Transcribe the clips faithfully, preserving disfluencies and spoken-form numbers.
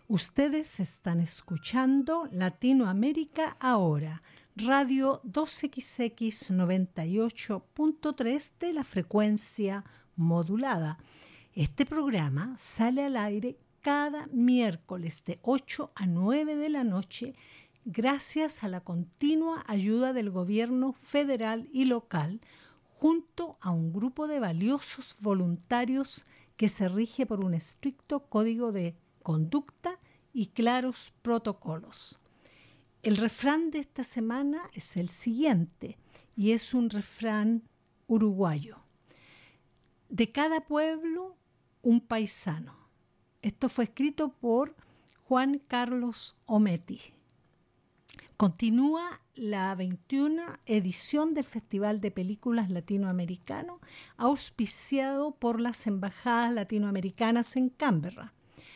Ustedes están escuchando Latinoamérica Ahora, Radio dos equis equis noventa y ocho punto tres de la frecuencia modulada. Este programa sale al aire cada miércoles de ocho a nueve de la noche gracias a la continua ayuda del gobierno federal y local junto a un grupo de valiosos voluntarios que se rige por un estricto código de conducta y claros protocolos. El refrán de esta semana es el siguiente, y es un refrán uruguayo. De cada pueblo, un paisano. Esto fue escrito por Juan Carlos Ometti. Continúa la veintiuna edición del Festival de Películas Latinoamericano, auspiciado por las embajadas latinoamericanas en Canberra.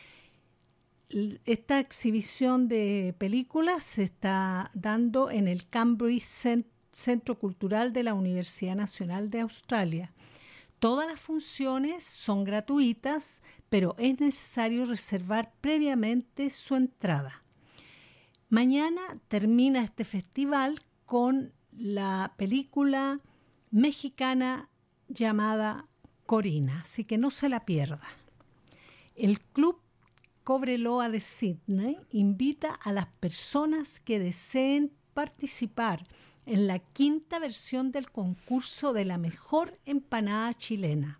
Esta exhibición de películas se está dando en el Canberra Centro Cultural de la Universidad Nacional de Australia. Todas las funciones son gratuitas, pero es necesario reservar previamente su entrada. Mañana termina este festival con la película mexicana llamada Corina, así que no se la pierda. El Club Cobreloa de Sydney invita a las personas que deseen participar en la quinta versión del concurso de la mejor empanada chilena.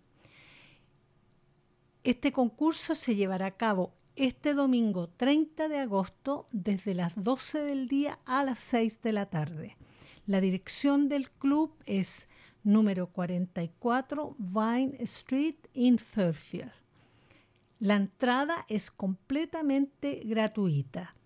Este concurso se llevará a cabo este domingo treinta de agosto desde las doce del día a las seis de la tarde. La dirección del club es número cuarenta y cuatro Vine Street en Fairfield. La entrada es completamente gratuita.